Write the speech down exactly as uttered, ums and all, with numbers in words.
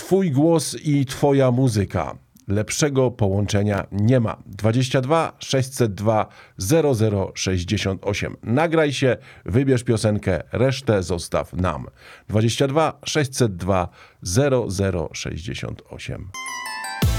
Twój głos i Twoja muzyka. Lepszego połączenia nie ma. dwadzieścia dwa sześćset dwa zero zero sześćdziesiąt osiem. Nagraj się, wybierz piosenkę, resztę zostaw nam. dwadzieścia dwa sześćset dwa zero zero sześćdziesiąt osiem.